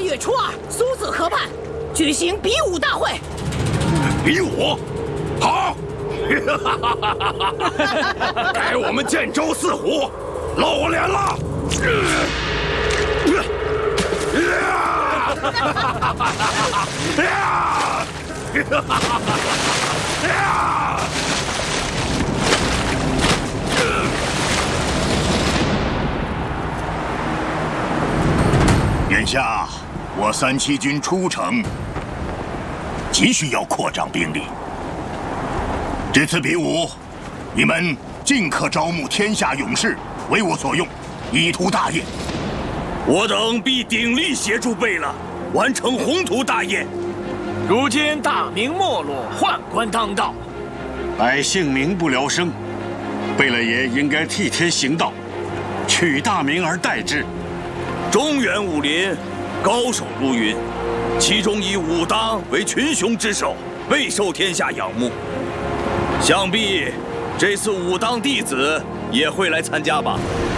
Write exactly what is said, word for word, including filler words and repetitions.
月初二，苏子河畔举行比武大会。 比武，好！该我们建州四虎露脸了！ 眼下，我三七军出城，急需要扩张兵力。这次比武，你们尽可招募天下勇士为我所用，以图大业。 我等必鼎力协助贝勒完成宏图大业。 如今大明没落，宦官当道， 百姓民不聊生，贝勒爷应该替天行道，取大明而代之。 中原武林高手如云，其中以武当为群雄之首，备受天下仰慕。想必这次武当弟子也会来参加吧？